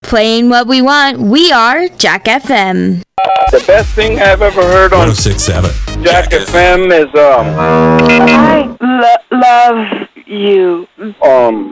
Playing what we want. We are Jack FM. The best thing I've ever heard on 106.7 Jack FM is I love you.